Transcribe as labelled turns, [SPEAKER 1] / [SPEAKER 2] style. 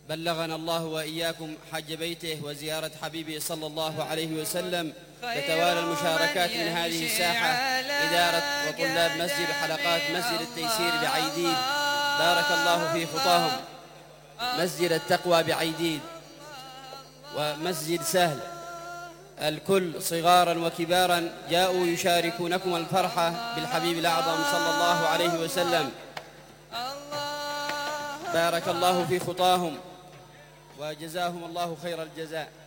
[SPEAKER 1] بلغنا الله وإياكم حج بيته وزيارة حبيبه صلى الله عليه وسلم. يتوالى المشاركات من هذه الساحة إدارة وطلاب مسجد حلقات مسجد التيسير بعيديد، بارك الله في خطاهم، مسجد التقوى بعيديد، ومسجد سهل. الكل صغارا وكبارا جاءوا يشاركونكم الفرحة بالحبيب الأعظم صلى الله عليه وسلم. بارك الله في خطاهم وجزاهم الله خير الجزاء.